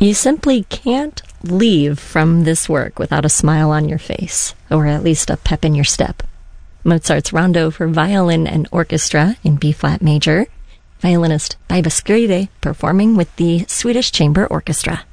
You simply can't leave from this work without a smile on your face, or at least a pep in your step. Mozart's Rondo for Violin and Orchestra in B-flat major, violinist Baiva Skride performing with the Swedish Chamber Orchestra.